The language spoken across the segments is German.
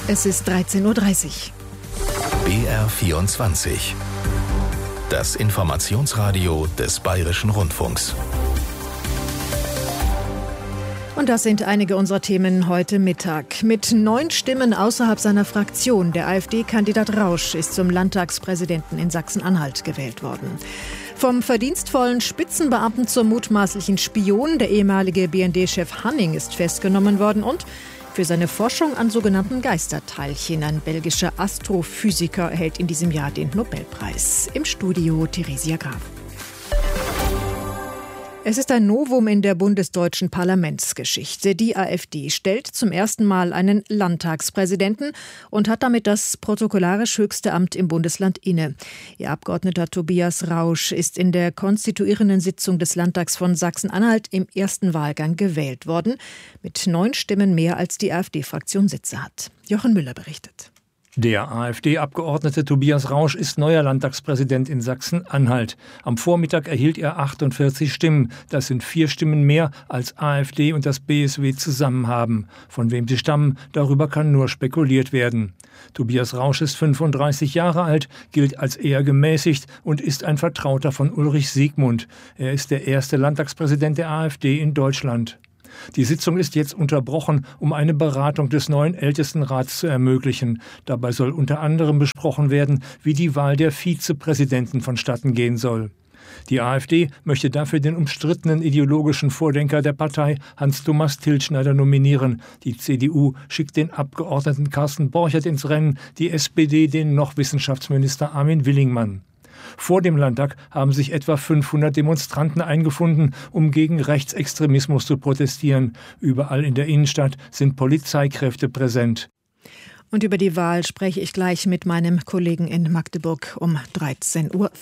Es ist 13:30 Uhr. BR24. Das Informationsradio des Bayerischen Rundfunks. Und das sind einige unserer Themen heute Mittag. Mit 9 Stimmen außerhalb seiner Fraktion, der AfD-Kandidat Rausch, ist zum Landtagspräsidenten in Sachsen-Anhalt gewählt worden. Vom verdienstvollen Spitzenbeamten zum mutmaßlichen Spion, der ehemalige BND-Chef Hanning, ist festgenommen worden und für seine Forschung an sogenannten Geisterteilchen. Ein belgischer Astrophysiker erhält in diesem Jahr den Nobelpreis. Im Studio Theresia Graf. Es ist ein Novum in der bundesdeutschen Parlamentsgeschichte. Die AfD stellt zum ersten Mal einen Landtagspräsidenten und hat damit das protokollarisch höchste Amt im Bundesland inne. Ihr Abgeordneter Tobias Rausch ist in der konstituierenden Sitzung des Landtags von Sachsen-Anhalt im ersten Wahlgang gewählt worden, mit 9 Stimmen mehr als die AfD-Fraktion Sitze hat. Jochen Müller berichtet. Der AfD-Abgeordnete Tobias Rausch ist neuer Landtagspräsident in Sachsen-Anhalt. Am Vormittag erhielt er 48 Stimmen. Das sind 4 Stimmen mehr, als AfD und das BSW zusammen haben. Von wem sie stammen, darüber kann nur spekuliert werden. Tobias Rausch ist 35 Jahre alt, gilt als eher gemäßigt und ist ein Vertrauter von Ulrich Siegmund. Er ist der erste Landtagspräsident der AfD in Deutschland. Die Sitzung ist jetzt unterbrochen, um eine Beratung des neuen Ältestenrats zu ermöglichen. Dabei soll unter anderem besprochen werden, wie die Wahl der Vizepräsidenten vonstatten gehen soll. Die AfD möchte dafür den umstrittenen ideologischen Vordenker der Partei, Hans-Thomas Tilschneider, nominieren. Die CDU schickt den Abgeordneten Carsten Borchert ins Rennen, die SPD den noch Wissenschaftsminister Armin Willingmann. Vor dem Landtag haben sich etwa 500 Demonstranten eingefunden, um gegen Rechtsextremismus zu protestieren. Überall in der Innenstadt sind Polizeikräfte präsent. Und über die Wahl spreche ich gleich mit meinem Kollegen in Magdeburg um 13:50 Uhr.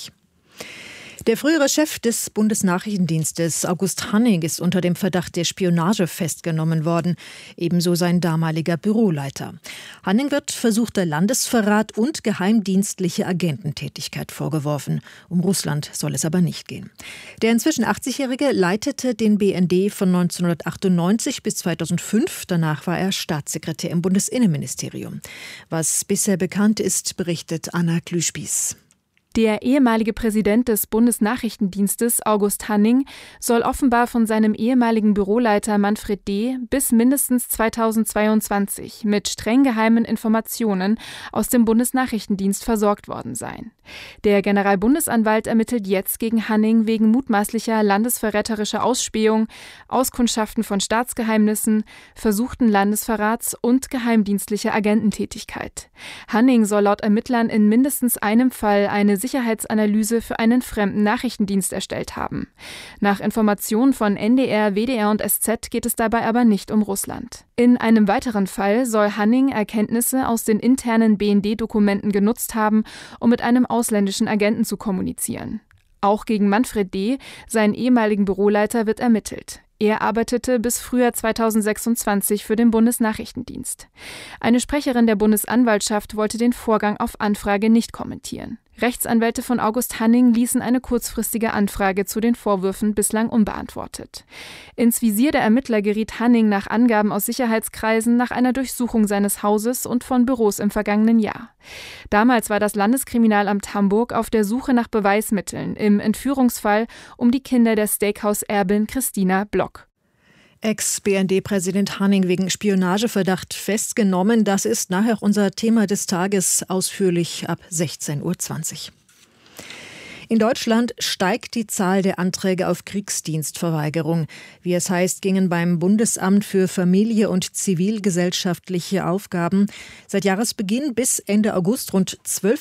Der frühere Chef des Bundesnachrichtendienstes, August Hanning, ist unter dem Verdacht der Spionage festgenommen worden, ebenso sein damaliger Büroleiter. Hanning wird versuchter Landesverrat und geheimdienstliche Agententätigkeit vorgeworfen. Um Russland soll es aber nicht gehen. Der inzwischen 80-Jährige leitete den BND von 1998 bis 2005. Danach war er Staatssekretär im Bundesinnenministerium. Was bisher bekannt ist, berichtet Anna Glüschpies. Der ehemalige Präsident des Bundesnachrichtendienstes, August Hanning, soll offenbar von seinem ehemaligen Büroleiter Manfred D. bis mindestens 2022 mit streng geheimen Informationen aus dem Bundesnachrichtendienst versorgt worden sein. Der Generalbundesanwalt ermittelt jetzt gegen Hanning wegen mutmaßlicher landesverräterischer Ausspähung, Auskundschaften von Staatsgeheimnissen, versuchten Landesverrats und geheimdienstlicher Agententätigkeit. Hanning soll laut Ermittlern in mindestens einem Fall eine Sicherheitsanalyse für einen fremden Nachrichtendienst erstellt haben. Nach Informationen von NDR, WDR und SZ geht es dabei aber nicht um Russland. In einem weiteren Fall soll Hanning Erkenntnisse aus den internen BND-Dokumenten genutzt haben, um mit einem ausländischen Agenten zu kommunizieren. Auch gegen Manfred D., seinen ehemaligen Büroleiter, wird ermittelt. Er arbeitete bis Frühjahr 2026 für den Bundesnachrichtendienst. Eine Sprecherin der Bundesanwaltschaft wollte den Vorgang auf Anfrage nicht kommentieren. Rechtsanwälte von August Hanning ließen eine kurzfristige Anfrage zu den Vorwürfen bislang unbeantwortet. Ins Visier der Ermittler geriet Hanning nach Angaben aus Sicherheitskreisen nach einer Durchsuchung seines Hauses und von Büros im vergangenen Jahr. Damals war das Landeskriminalamt Hamburg auf der Suche nach Beweismitteln im Entführungsfall um die Kinder der Steakhouse-Erbin Christina Block. Ex-BND-Präsident Hanning wegen Spionageverdacht festgenommen. Das ist nachher unser Thema des Tages, ausführlich ab 16:20 Uhr. In Deutschland steigt die Zahl der Anträge auf Kriegsdienstverweigerung. Wie es heißt, gingen beim Bundesamt für Familie und zivilgesellschaftliche Aufgaben seit Jahresbeginn bis Ende August rund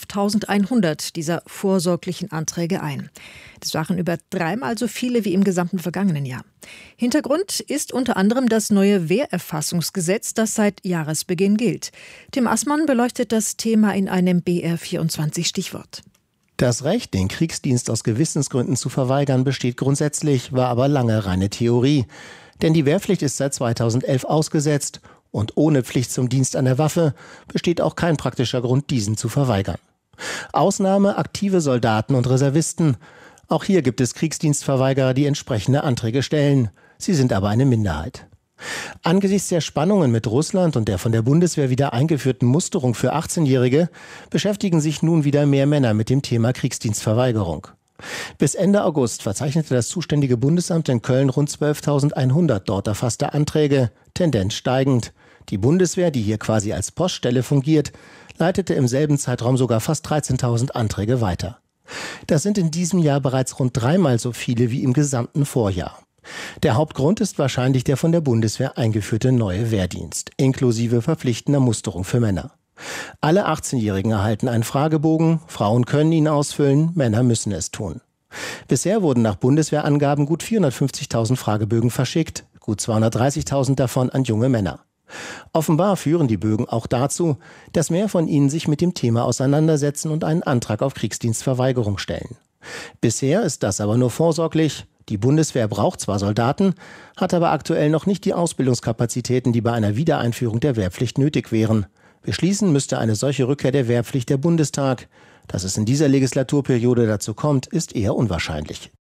12.100 dieser vorsorglichen Anträge ein. Das waren über 3-mal so viele wie im gesamten vergangenen Jahr. Hintergrund ist unter anderem das neue Wehrerfassungsgesetz, das seit Jahresbeginn gilt. Tim Assmann beleuchtet das Thema in einem BR24-Stichwort. Das Recht, den Kriegsdienst aus Gewissensgründen zu verweigern, besteht grundsätzlich, war aber lange reine Theorie. Denn die Wehrpflicht ist seit 2011 ausgesetzt und ohne Pflicht zum Dienst an der Waffe besteht auch kein praktischer Grund, diesen zu verweigern. Ausnahme aktive Soldaten und Reservisten. Auch hier gibt es Kriegsdienstverweigerer, die entsprechende Anträge stellen. Sie sind aber eine Minderheit. Angesichts der Spannungen mit Russland und der von der Bundeswehr wieder eingeführten Musterung für 18-Jährige beschäftigen sich nun wieder mehr Männer mit dem Thema Kriegsdienstverweigerung. Bis Ende August verzeichnete das zuständige Bundesamt in Köln rund 12.100 dort erfasste Anträge, Tendenz steigend. Die Bundeswehr, die hier quasi als Poststelle fungiert, leitete im selben Zeitraum sogar fast 13.000 Anträge weiter. Das sind in diesem Jahr bereits rund 3-mal so viele wie im gesamten Vorjahr. Der Hauptgrund ist wahrscheinlich der von der Bundeswehr eingeführte neue Wehrdienst, inklusive verpflichtender Musterung für Männer. Alle 18-Jährigen erhalten einen Fragebogen, Frauen können ihn ausfüllen, Männer müssen es tun. Bisher wurden nach Bundeswehrangaben gut 450.000 Fragebögen verschickt, gut 230.000 davon an junge Männer. Offenbar führen die Bögen auch dazu, dass mehr von ihnen sich mit dem Thema auseinandersetzen und einen Antrag auf Kriegsdienstverweigerung stellen. Bisher ist das aber nur vorsorglich. Die Bundeswehr braucht zwar Soldaten, hat aber aktuell noch nicht die Ausbildungskapazitäten, die bei einer Wiedereinführung der Wehrpflicht nötig wären. Beschließen müsste eine solche Rückkehr der Wehrpflicht der Bundestag. Dass es in dieser Legislaturperiode dazu kommt, ist eher unwahrscheinlich.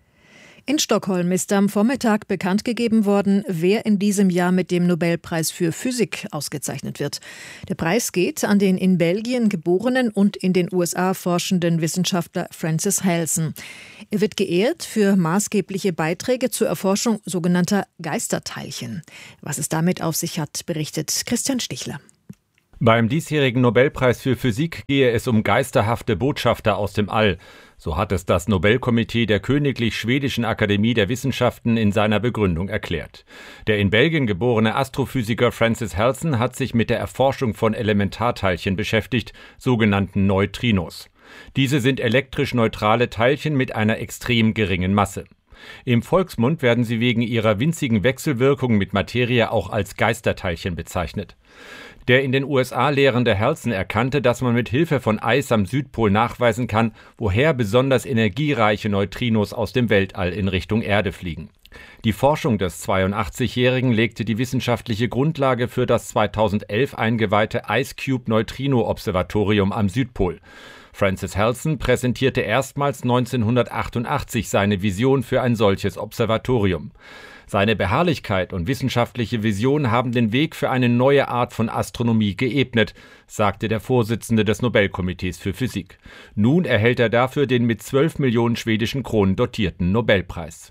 In Stockholm ist am Vormittag bekannt gegeben worden, wer in diesem Jahr mit dem Nobelpreis für Physik ausgezeichnet wird. Der Preis geht an den in Belgien geborenen und in den USA forschenden Wissenschaftler Francis Halson. Er wird geehrt für maßgebliche Beiträge zur Erforschung sogenannter Geisterteilchen. Was es damit auf sich hat, berichtet Christian Stichler. Beim diesjährigen Nobelpreis für Physik gehe es um geisterhafte Botschafter aus dem All. So hat es das Nobelkomitee der Königlich Schwedischen Akademie der Wissenschaften in seiner Begründung erklärt. Der in Belgien geborene Astrophysiker Francis Halson hat sich mit der Erforschung von Elementarteilchen beschäftigt, sogenannten Neutrinos. Diese sind elektrisch neutrale Teilchen mit einer extrem geringen Masse. Im Volksmund werden sie wegen ihrer winzigen Wechselwirkung mit Materie auch als Geisterteilchen bezeichnet. Der in den USA lehrende Halson erkannte, dass man mit Hilfe von Eis am Südpol nachweisen kann, woher besonders energiereiche Neutrinos aus dem Weltall in Richtung Erde fliegen. Die Forschung des 82-Jährigen legte die wissenschaftliche Grundlage für das 2011 eingeweihte IceCube-Neutrino-Observatorium am Südpol. Francis Halson präsentierte erstmals 1988 seine Vision für ein solches Observatorium. Seine Beharrlichkeit und wissenschaftliche Vision haben den Weg für eine neue Art von Astronomie geebnet, sagte der Vorsitzende des Nobelkomitees für Physik. Nun erhält er dafür den mit 12 Millionen schwedischen Kronen dotierten Nobelpreis.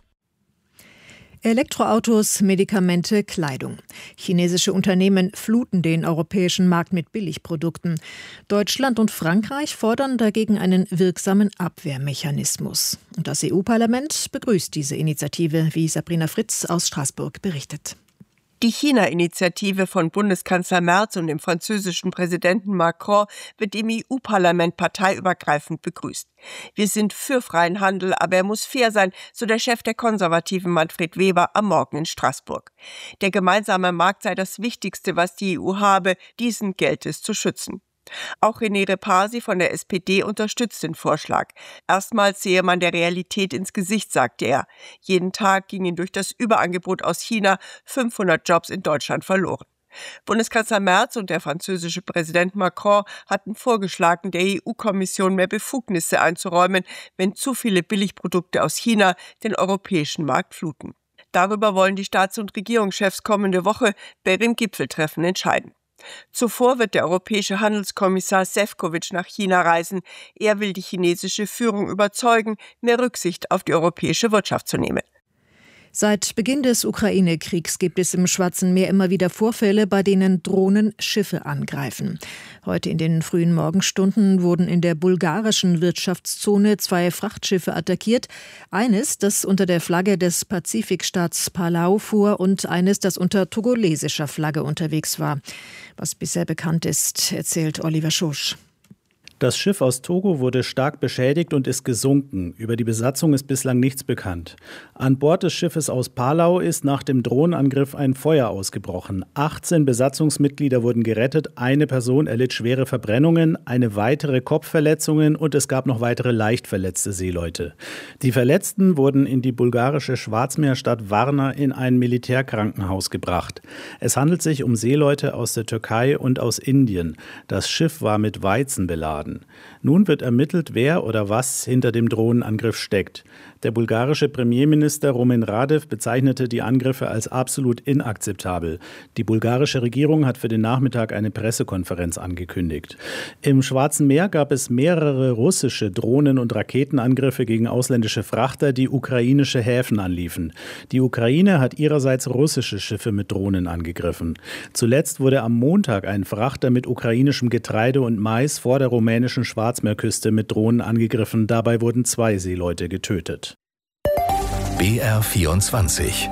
Elektroautos, Medikamente, Kleidung. Chinesische Unternehmen fluten den europäischen Markt mit Billigprodukten. Deutschland und Frankreich fordern dagegen einen wirksamen Abwehrmechanismus. Und das EU-Parlament begrüßt diese Initiative, wie Sabrina Fritz aus Straßburg berichtet. Die China-Initiative von Bundeskanzler Merz und dem französischen Präsidenten Macron wird im EU-Parlament parteiübergreifend begrüßt. Wir sind für freien Handel, aber er muss fair sein, so der Chef der Konservativen Manfred Weber am Morgen in Straßburg. Der gemeinsame Markt sei das Wichtigste, was die EU habe, diesen gilt es zu schützen. Auch René Repasi von der SPD unterstützt den Vorschlag. Erstmals sehe man der Realität ins Gesicht, sagte er. Jeden Tag gingen durch das Überangebot aus China 500 Jobs in Deutschland verloren. Bundeskanzler Merz und der französische Präsident Macron hatten vorgeschlagen, der EU-Kommission mehr Befugnisse einzuräumen, wenn zu viele Billigprodukte aus China den europäischen Markt fluten. Darüber wollen die Staats- und Regierungschefs kommende Woche bei dem Gipfeltreffen entscheiden. Zuvor wird der europäische Handelskommissar Šefčovič nach China reisen. Er will die chinesische Führung überzeugen, mehr Rücksicht auf die europäische Wirtschaft zu nehmen. Seit Beginn des Ukraine-Kriegs gibt es im Schwarzen Meer immer wieder Vorfälle, bei denen Drohnen Schiffe angreifen. Heute in den frühen Morgenstunden wurden in der bulgarischen Wirtschaftszone 2 Frachtschiffe attackiert. Eines, das unter der Flagge des Pazifikstaats Palau fuhr, und eines, das unter togolesischer Flagge unterwegs war. Was bisher bekannt ist, erzählt Oliver Schosch. Das Schiff aus Togo wurde stark beschädigt und ist gesunken. Über die Besatzung ist bislang nichts bekannt. An Bord des Schiffes aus Palau ist nach dem Drohnenangriff ein Feuer ausgebrochen. 18 Besatzungsmitglieder wurden gerettet, eine Person erlitt schwere Verbrennungen, eine weitere Kopfverletzungen und es gab noch weitere leicht verletzte Seeleute. Die Verletzten wurden in die bulgarische Schwarzmeerstadt Varna in ein Militärkrankenhaus gebracht. Es handelt sich um Seeleute aus der Türkei und aus Indien. Das Schiff war mit Weizen beladen. Nun wird ermittelt, wer oder was hinter dem Drohnenangriff steckt. Der bulgarische Premierminister Rumen Radev bezeichnete die Angriffe als absolut inakzeptabel. Die bulgarische Regierung hat für den Nachmittag eine Pressekonferenz angekündigt. Im Schwarzen Meer gab es mehrere russische Drohnen- und Raketenangriffe gegen ausländische Frachter, die ukrainische Häfen anliefen. Die Ukraine hat ihrerseits russische Schiffe mit Drohnen angegriffen. Zuletzt wurde am Montag ein Frachter mit ukrainischem Getreide und Mais vor der rumänischen Schwarzmeerküste mit Drohnen angegriffen. Dabei wurden 2 Seeleute getötet. BR24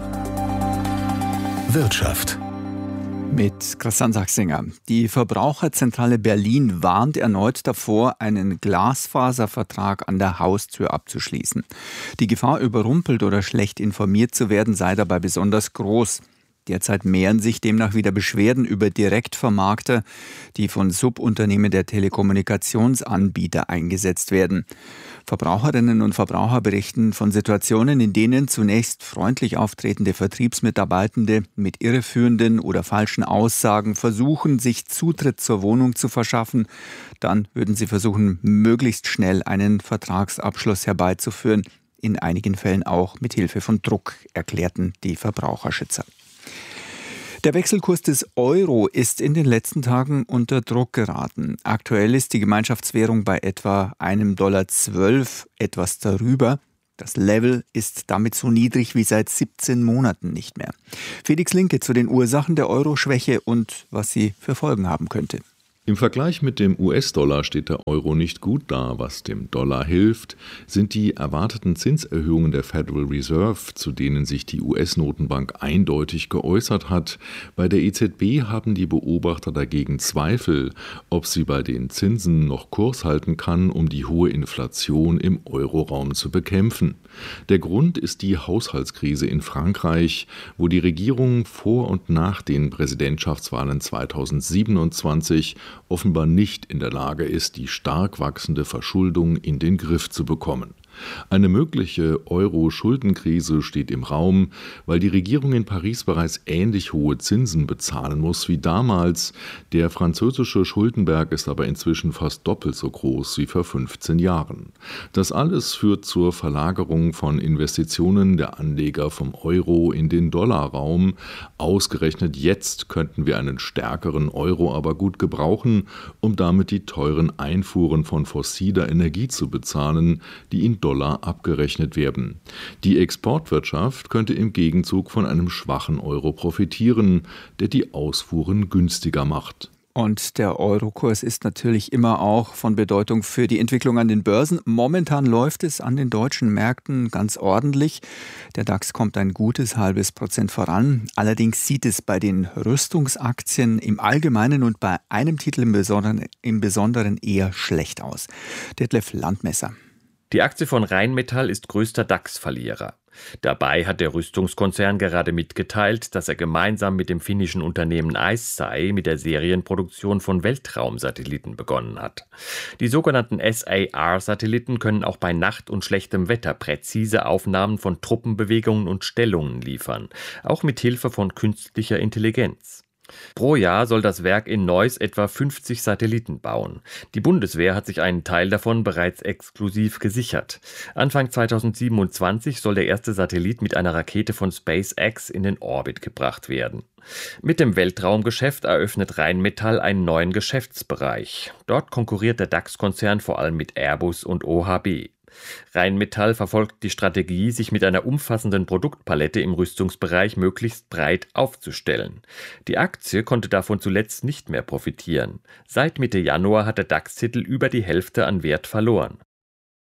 Wirtschaft mit Christian Sachsinger. Die Verbraucherzentrale Berlin warnt erneut davor, einen Glasfaservertrag an der Haustür abzuschließen. Die Gefahr, überrumpelt oder schlecht informiert zu werden, sei dabei besonders groß. Derzeit mehren sich demnach wieder Beschwerden über Direktvermarkter, die von Subunternehmen der Telekommunikationsanbieter eingesetzt werden. Verbraucherinnen und Verbraucher berichten von Situationen, in denen zunächst freundlich auftretende Vertriebsmitarbeitende mit irreführenden oder falschen Aussagen versuchen, sich Zutritt zur Wohnung zu verschaffen. Dann würden sie versuchen, möglichst schnell einen Vertragsabschluss herbeizuführen. In einigen Fällen auch mit Hilfe von Druck, erklärten die Verbraucherschützer. Der Wechselkurs des Euro ist in den letzten Tagen unter Druck geraten. Aktuell ist die Gemeinschaftswährung bei etwa $1,12, etwas darüber. Das Level ist damit so niedrig wie seit 17 Monaten nicht mehr. Felix Linke zu den Ursachen der Euro-Schwäche und was sie für Folgen haben könnte. Im Vergleich mit dem US-Dollar steht der Euro nicht gut da. Was dem Dollar hilft, sind die erwarteten Zinserhöhungen der Federal Reserve, zu denen sich die US-Notenbank eindeutig geäußert hat. Bei der EZB haben die Beobachter dagegen Zweifel, ob sie bei den Zinsen noch Kurs halten kann, um die hohe Inflation im Euroraum zu bekämpfen. Der Grund ist die Haushaltskrise in Frankreich, wo die Regierung vor und nach den Präsidentschaftswahlen 2027 offenbar nicht in der Lage ist, die stark wachsende Verschuldung in den Griff zu bekommen. Eine mögliche Euro-Schuldenkrise steht im Raum, weil die Regierung in Paris bereits ähnlich hohe Zinsen bezahlen muss wie damals. Der französische Schuldenberg ist aber inzwischen fast doppelt so groß wie vor 15 Jahren. Das alles führt zur Verlagerung von Investitionen der Anleger vom Euro in den Dollarraum. Ausgerechnet jetzt könnten wir einen stärkeren Euro aber gut gebrauchen, um damit die teuren Einfuhren von fossiler Energie zu bezahlen, die in Dollar abgerechnet werden. Die Exportwirtschaft könnte im Gegenzug von einem schwachen Euro profitieren, der die Ausfuhren günstiger macht. Und der Eurokurs ist natürlich immer auch von Bedeutung für die Entwicklung an den Börsen. Momentan läuft es an den deutschen Märkten ganz ordentlich. Der DAX kommt ein gutes %0,5 voran. Allerdings sieht es bei den Rüstungsaktien im Allgemeinen und bei einem Titel im Besonderen eher schlecht aus. Detlef Landmesser. Die Aktie von Rheinmetall ist größter DAX-Verlierer. Dabei hat der Rüstungskonzern gerade mitgeteilt, dass er gemeinsam mit dem finnischen Unternehmen ICEYE mit der Serienproduktion von Weltraumsatelliten begonnen hat. Die sogenannten SAR-Satelliten können auch bei Nacht und schlechtem Wetter präzise Aufnahmen von Truppenbewegungen und Stellungen liefern, auch mit Hilfe von künstlicher Intelligenz. Pro Jahr soll das Werk in Neuss etwa 50 Satelliten bauen. Die Bundeswehr hat sich einen Teil davon bereits exklusiv gesichert. Anfang 2027 soll der erste Satellit mit einer Rakete von SpaceX in den Orbit gebracht werden. Mit dem Weltraumgeschäft eröffnet Rheinmetall einen neuen Geschäftsbereich. Dort konkurriert der DAX-Konzern vor allem mit Airbus und OHB. Rheinmetall verfolgt die Strategie, sich mit einer umfassenden Produktpalette im Rüstungsbereich möglichst breit aufzustellen. Die Aktie konnte davon zuletzt nicht mehr profitieren. Seit Mitte Januar hat der DAX-Titel über die Hälfte an Wert verloren.